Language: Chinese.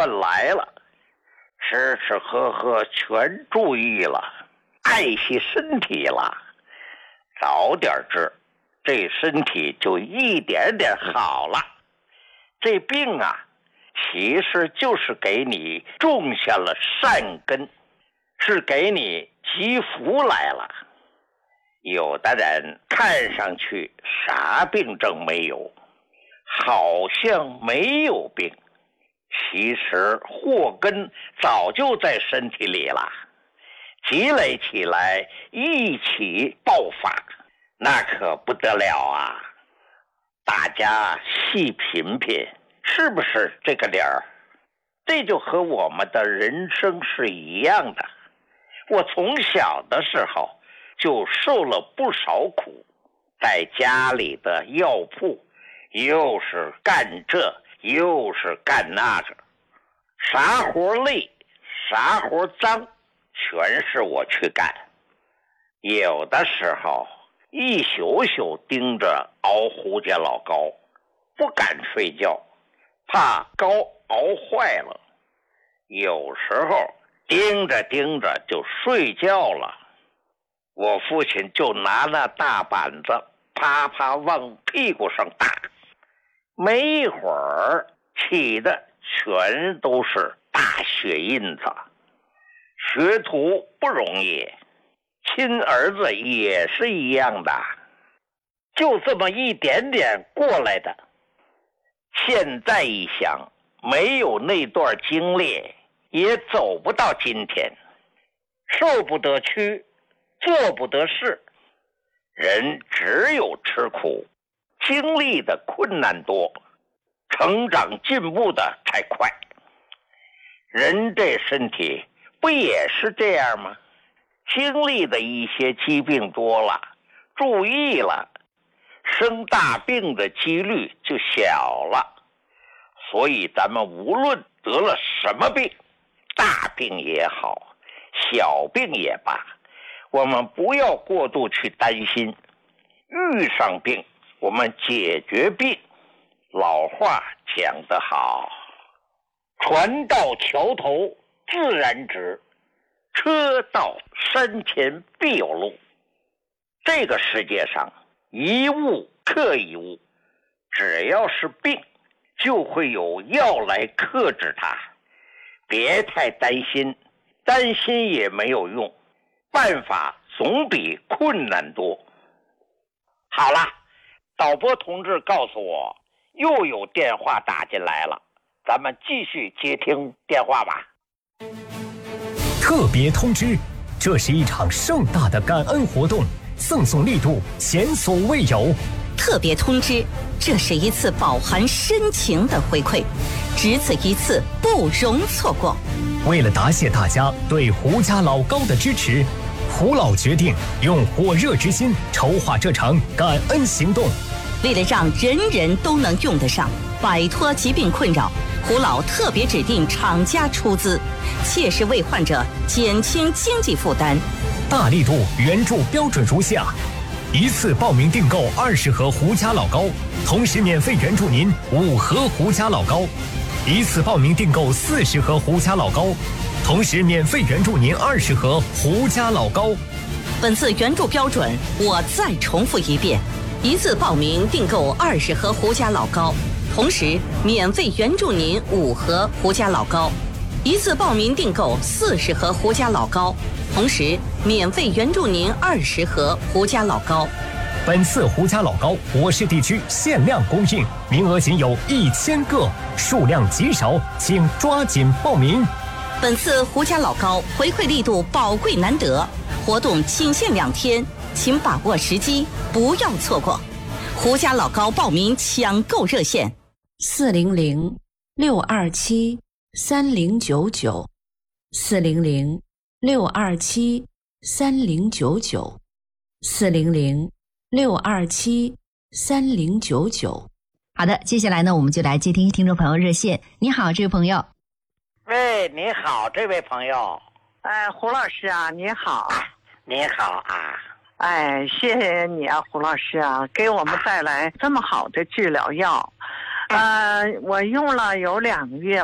算来了，吃吃喝喝全注意了，爱惜身体了，早点治，这身体就一点点好了。这病啊，其实就是给你种下了善根，是给你积福来了。有的人看上去啥病症没有，好像没有病，其实祸根早就在身体里了，积累起来一起爆发，那可不得了啊！大家细品品，是不是这个理儿？这就和我们的人生是一样的。我从小的时候就受了不少苦，在家里的药铺又是干这又是干那个，啥活累啥活脏全是我去干。有的时候一宿宿盯着熬胡家老膏，不敢睡觉，怕膏熬坏了。有时候盯着盯着就睡觉了，我父亲就拿那大板子啪啪往屁股上打，没一会儿起的全都是大血印子。学徒不容易，亲儿子也是一样的，就这么一点点过来的。现在一想，没有那段经历也走不到今天，受不得屈，做不得事。人只有吃苦，经历的困难多，成长进步的才快。人这身体不也是这样吗？经历的一些疾病多了，注意了，生大病的几率就小了。所以咱们无论得了什么病，大病也好，小病也罢，我们不要过度去担心。遇上病，我们解决病。老话讲得好，船到桥头自然直，车到山前必有路。这个世界上一物克一物，只要是病，就会有药来克制它。别太担心，担心也没有用，办法总比困难多。好了，导播同志告诉我又有电话打进来了，咱们继续接听电话吧。 特别通知，这是一场盛大的感恩活动，赠送力度前所未有。 特别通知，这是一次饱含深情的回馈，只此一次，不容错过。 为了答谢大家对胡家老高的支持，胡老决定用火热之心筹划这场感恩行动。 为了让人人都能用得上，摆脱疾病困扰，胡老特别指定厂家出资，切实为患者减轻经济负担。 大力度援助标准如下：一次报名订购20盒胡家老高，同时免费援助您5盒胡家老高；一次报名订购40盒胡家老高，同时免费援助您20盒胡家老高。 本次援助标准我再重复一遍：一次报名订购20盒胡家老高，同时免费援助您5盒胡家老高；一次报名订购40盒胡家老高，同时免费援助您20盒胡家老高。 本次胡家老高我市地区限量供应，名额仅有1000个，数量极少，请抓紧报名。 本次胡家老高回馈力度宝贵难得，活动仅限2天，请把握时机，不要错过。胡家老高报名抢购热线 400-627-3099，400-627-3099。好的，接下来呢，我们就来接听听众朋友热线。你好，这位朋友。 喂，你好，这位朋友。 胡老师啊，你好。 你好啊。 谢谢你啊，胡老师啊，给我们带来这么好的治疗药。我用了有2个月